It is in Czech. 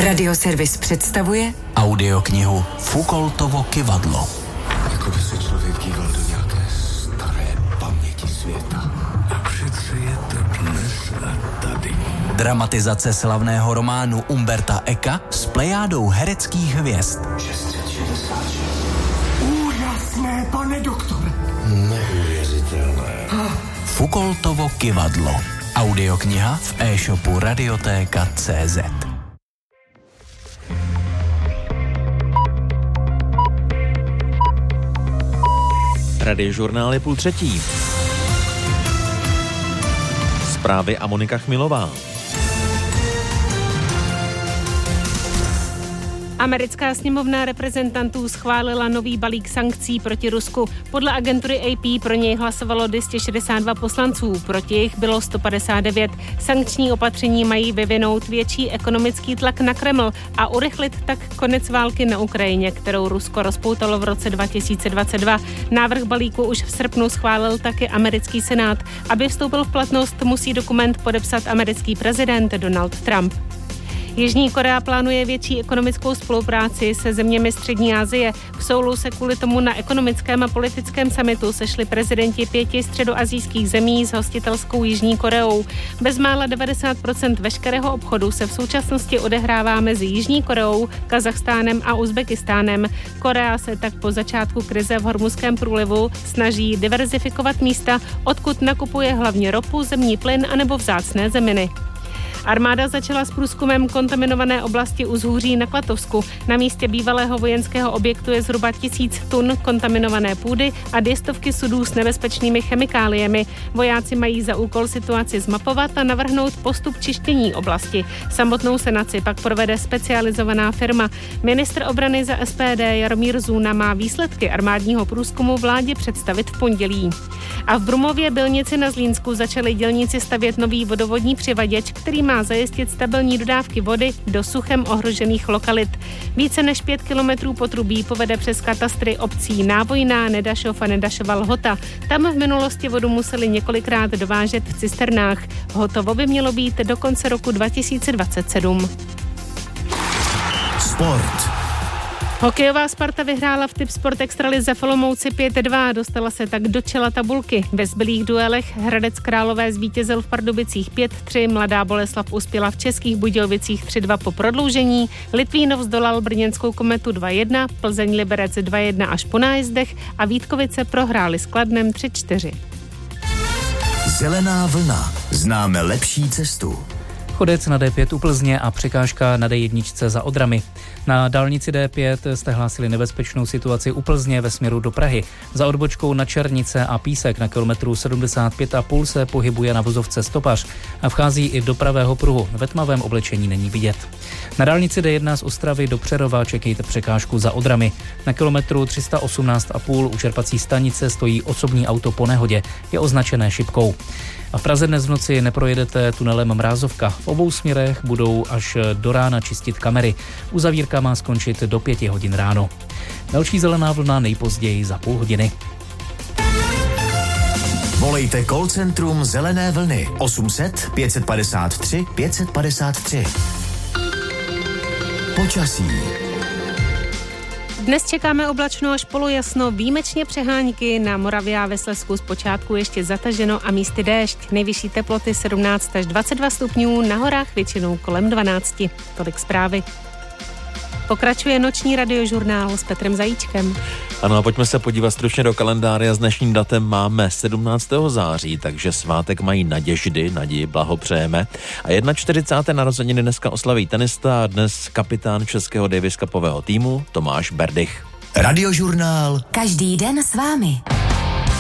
Radioservis představuje audioknihu Foucaultovo kyvadlo. Jako by se člověk díval do nějaké staré paměti světa. A přece je to dnes a tady. Dramatizace slavného románu Umberta Eka s plejádou hereckých hvězd. 666. Úžasné, pane doktore. Neuvěřitelné. Foucaultovo kyvadlo. Audiokniha v e-shopu Radiotéka.cz. Radiožurnál je 2:30. Zprávy a Monika Chmilová. Americká sněmovna reprezentantů schválila nový balík sankcí proti Rusku. Podle agentury AP pro něj hlasovalo 262 poslanců, proti jich bylo 159. Sankční opatření mají vyvinout větší ekonomický tlak na Kreml a urychlit tak konec války na Ukrajině, kterou Rusko rozpoutalo v roce 2022. Návrh balíku už v srpnu schválil taky americký senát. Aby vstoupil v platnost, musí dokument podepsat americký prezident Donald Trump. Jižní Korea plánuje větší ekonomickou spolupráci se zeměmi Střední Asie. V Soulu se kvůli tomu na ekonomickém a politickém summitu sešli prezidenti 5 středoasijských zemí s hostitelskou Jižní Koreou. Bezmála 90% veškerého obchodu se v současnosti odehrává mezi Jižní Koreou, Kazachstánem a Uzbekistánem. Korea se tak po začátku krize v Hormuzském průlivu snaží diverzifikovat místa, odkud nakupuje hlavně ropu, zemní plyn anebo vzácné zeminy. Armáda začala s průzkumem kontaminované oblasti Uzhůří na Klatovsku. Na místě bývalého vojenského objektu je zhruba 1000 tun kontaminované půdy a 200 sudů s nebezpečnými chemikáliemi. Vojáci mají za úkol situaci zmapovat a navrhnout postup čištění oblasti. Samotnou sanaci pak provede specializovaná firma. Ministr obrany za SPD Jaromír Zůna má výsledky armádního průzkumu vládě představit v pondělí. A v Brumově Bylnici na Zlínsku začali dělníci stavět nový vodovodní přivaděč, který má zajistit stabilní dodávky vody do suchem ohrožených lokalit. Více než 5 kilometrů potrubí povede přes katastry obcí Návojná, Nedašov a Nedašova Lhota. Tam v minulosti vodu museli několikrát dovážet v cisternách. Hotovo by mělo být do konce roku 2027. Sport. Hokejová Sparta vyhrála v Tipsport Extralize v Olomouci 5-2, dostala se tak do čela tabulky. Ve zbylých duelech Hradec Králové zvítězil v Pardubicích 5-3, Mladá Boleslav uspěla v Českých Budějovicích 3-2 po prodloužení, Litvínov zdolal brněnskou Kometu 2-1, Plzeň Liberec 2-1 až po nájezdech a Vítkovice prohráli s Kladnem 3-4. Zelená vlna. Známe lepší cestu. Chodec na D5 u Plzně a překážka na D1 za Odrami. Na dálnici D5 jste hlásili nebezpečnou situaci u Plzně ve směru do Prahy. Za odbočkou na Černice a Písek na kilometru 75,5 se pohybuje na vozovce stopař a vchází i do pravého pruhu. Ve tmavém oblečení není vidět. Na dálnici D1 z Ostravy do Přerova čekejte překážku za Odrami. Na kilometru 318,5 u čerpací stanice stojí osobní auto po nehodě. Je označené šipkou. A v Praze dnes v noci neprojedete tunelem Mrázovka. V obou směrech budou až do rána čistit kamery. Uzavírka má skončit do 5 hodin ráno. Další zelená vlna nejpozději za půl hodiny. Volejte call centrum Zelené vlny 800 553 553. Počasí. Dnes čekáme oblačno až polojasno, výjimečně přehánky, na Moravě a ve Slezsku zpočátku ještě zataženo a místy déšť. Nejvyšší teploty 17 až 22 stupňů, na horách většinou kolem 12. Tolik zprávy. Pokračuje noční radiožurnál s Petrem Zajíčkem. Ano a pojďme se podívat stručně do kalendáře. S dnešním datem máme 17. září, takže svátek mají Naději blahopřejeme. A 41. narozeniny dneska oslaví tenista a dnes kapitán českého Davis Cupového týmu Tomáš Berdych. Radiožurnál. Každý den s vámi.